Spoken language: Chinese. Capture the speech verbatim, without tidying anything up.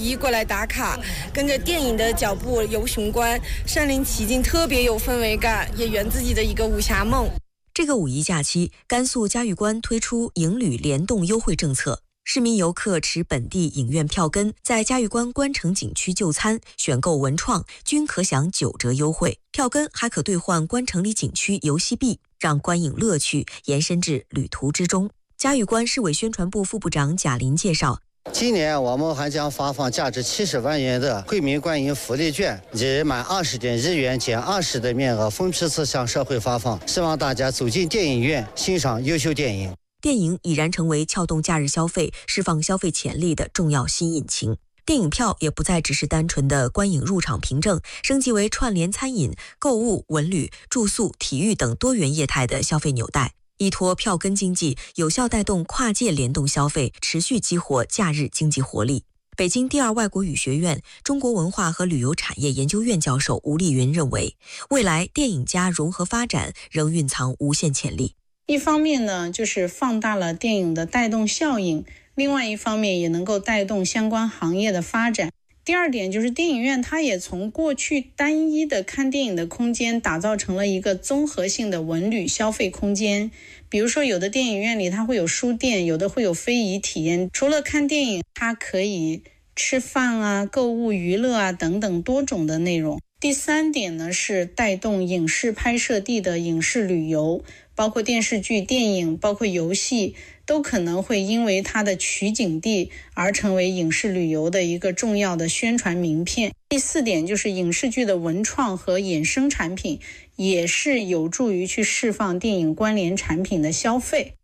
一过来打卡，跟着电影的脚步游雄关，身临其境，特别有氛围感，也圆自己的一个武侠梦。 这个五一假期，甘肃嘉峪关推出影旅联动优惠政策，市民游客持本地影院票根，在嘉峪关关城景区就餐、选购文创，均可享九折优惠。票根还可兑换关城里景区游戏币，让观影乐趣延伸至旅途之中。嘉峪关市委宣传部副部长贾林介绍， 今年我们还将发放价值七十万元的惠民观影福利券，以满二十点日元减二十的面额分批次向社会发放，希望大家走进电影院欣赏优秀电影。 电影已然成为撬动假日消费、释放消费潜力的重要新引擎。电影票也不再只是单纯的观影入场凭证，升级为串联餐饮、购物、文旅、住宿、体育等多元业态的消费纽带。依托票根经济，有效带动跨界联动消费，持续激活假日经济活力。北京第二外国语学院中国文化和旅游产业研究院教授吴丽云认为，未来电影加融合发展仍蕴藏无限潜力。 一方面呢，就是放大了电影的带动效应，另外一方面也能够带动相关行业的发展。第二点就是电影院它也从过去单一的看电影的空间打造成了一个综合性的文旅消费空间。比如说有的电影院里它会有书店，有的会有非遗体验，除了看电影它可以吃饭啊、购物、娱乐啊等等多种的内容。第三点呢是带动影视拍摄地的影视旅游，包括电视剧、电影，包括游戏，都可能会因为它的取景地而成为影视旅游的一个重要的宣传名片。第四点就是影视剧的文创和衍生产品，也是有助于去释放电影关联产品的消费。